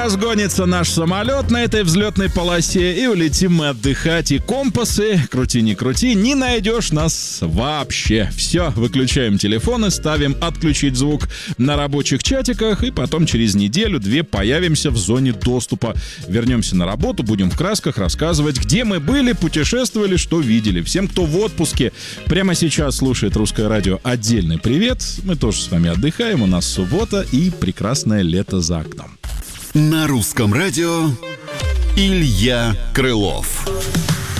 разгонится наш самолет на этой взлетной полосе, и улетим мы отдыхать. И компасы, крути не крути, не найдешь нас вообще. Все, выключаем телефоны, ставим отключить звук на рабочих чатиках, и потом через неделю-две появимся в зоне доступа. Вернемся на работу, будем в красках рассказывать, где мы были, путешествовали, что видели. Всем, кто в отпуске, прямо сейчас слушает Русское радио, отдельный привет. Мы тоже с вами отдыхаем, у нас суббота и прекрасное лето за окном. На Русском радио Илья Крылов.